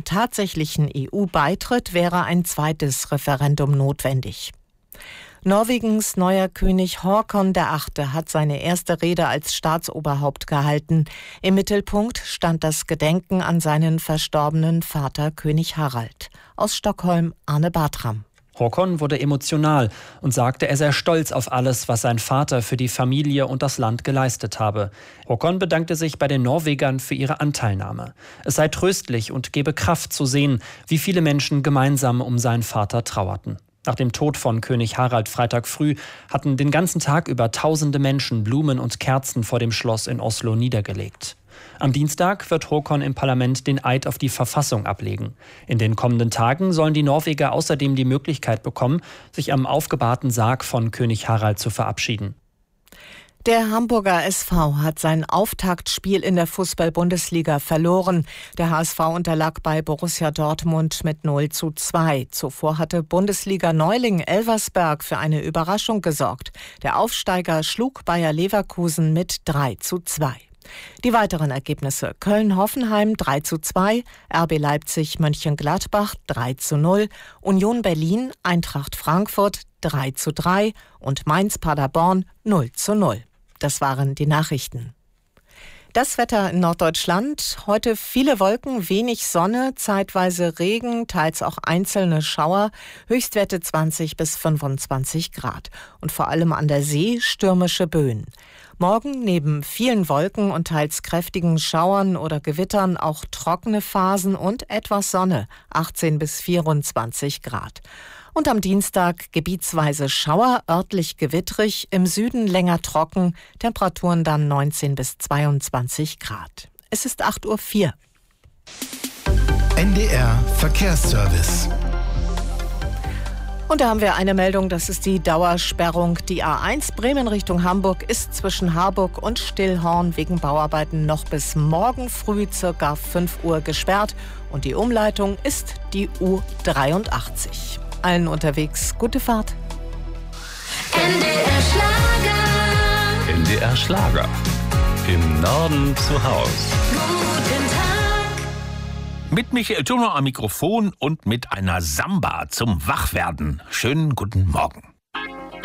einen tatsächlichen EU-Beitritt wäre ein zweites Referendum notwendig. Norwegens neuer König Håkon VIII. Hat seine erste Rede als Staatsoberhaupt gehalten. Im Mittelpunkt stand das Gedenken an seinen verstorbenen Vater König Harald. Aus Stockholm Arne Bartram. Håkon wurde emotional und sagte, er sei stolz auf alles, was sein Vater für die Familie und das Land geleistet habe. Håkon bedankte sich bei den Norwegern für ihre Anteilnahme. Es sei tröstlich und gebe Kraft zu sehen, wie viele Menschen gemeinsam um seinen Vater trauerten. Nach dem Tod von König Harald Freitag früh hatten den ganzen Tag über tausende Menschen Blumen und Kerzen vor dem Schloss in Oslo niedergelegt. Am Dienstag wird Håkon im Parlament den Eid auf die Verfassung ablegen. In den kommenden Tagen sollen die Norweger außerdem die Möglichkeit bekommen, sich am aufgebahrten Sarg von König Harald zu verabschieden. Der Hamburger SV hat sein Auftaktspiel in der Fußball-Bundesliga verloren. Der HSV unterlag bei Borussia Dortmund mit 0:2. Zuvor hatte Bundesliga-Neuling Elversberg für eine Überraschung gesorgt. Der Aufsteiger schlug Bayer Leverkusen mit 3:2. Die weiteren Ergebnisse: Köln-Hoffenheim 3:2, RB Leipzig-Mönchengladbach 3:0, Union Berlin, Eintracht Frankfurt 3:3 und Mainz-Paderborn 0:0. Das waren die Nachrichten. Das Wetter in Norddeutschland: Heute viele Wolken, wenig Sonne, zeitweise Regen, teils auch einzelne Schauer, Höchstwerte 20 bis 25 Grad. Und vor allem an der See stürmische Böen. Morgen neben vielen Wolken und teils kräftigen Schauern oder Gewittern auch trockene Phasen und etwas Sonne, 18 bis 24 Grad. Und am Dienstag gebietsweise Schauer, örtlich gewittrig, im Süden länger trocken, Temperaturen dann 19 bis 22 Grad. Es ist 8:04 Uhr. NDR Verkehrsservice. Und da haben wir eine Meldung, das ist die Dauersperrung. Die A1 Bremen Richtung Hamburg ist zwischen Harburg und Stillhorn wegen Bauarbeiten noch bis morgen früh ca. 5 Uhr gesperrt. Und die Umleitung ist die U83. Allen unterwegs gute Fahrt. NDR Schlager. NDR Schlager. Im Norden zu Haus. Guten Tag. Mit Michael Thuner am Mikrofon und mit einer Samba zum Wachwerden. Schönen guten Morgen.